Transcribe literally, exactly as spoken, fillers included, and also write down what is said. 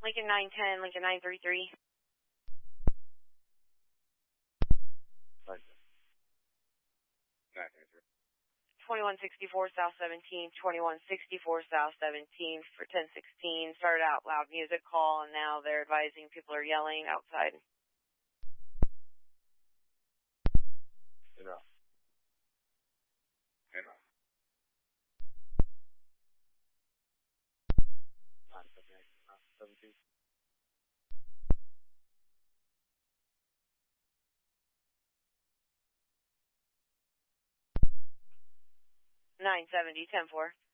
Lincoln nine ten, Lincoln nine three three. twenty-one sixty-four South seventeen, twenty-one sixty-four South seventeen for ten sixteen. Started out loud music call, and now they're advising people are yelling outside. Yeah. Yeah. seventeen. nine seventy, ten four.